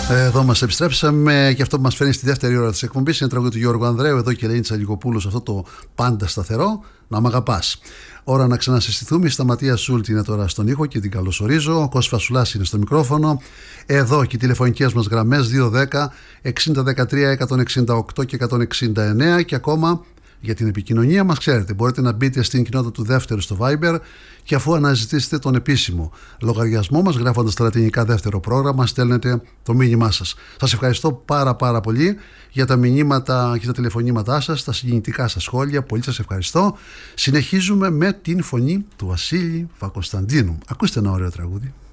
Εδώ μας επιστρέψαμε και αυτό που μας φέρνει στη δεύτερη ώρα της εκπομπής είναι τραγούδι του Γιώργου Ανδρέου, εδώ και Ελένη Τσαλικοπούλου, σε αυτό το πάντα σταθερό, να μ' αγαπάς. Ώρα να ξανασυστηθούμε. Η Σταματία Σούλτ είναι τώρα στον ήχο και την καλωσορίζω. Ο Κώστας Φασουλάς είναι στο μικρόφωνο. Εδώ και οι τηλεφωνικές μας γραμμές 210 6013 168 και 169 και ακόμα. Για την επικοινωνία μας, ξέρετε, μπορείτε να μπείτε στην κοινότητα του δεύτερου στο Viber και αφού αναζητήσετε τον επίσημο λογαριασμό μας, γράφοντας το λατινικά δεύτερο πρόγραμμα, στέλνετε το μήνυμά σας. Σας ευχαριστώ πάρα πολύ για τα μηνύματα και τα τηλεφωνήματά σας, τα συγκινητικά σας σχόλια. Πολύ σας ευχαριστώ. Συνεχίζουμε με την φωνή του Βασίλη Παπακοσταντίνου. Ακούστε ένα ωραίο τραγούδι.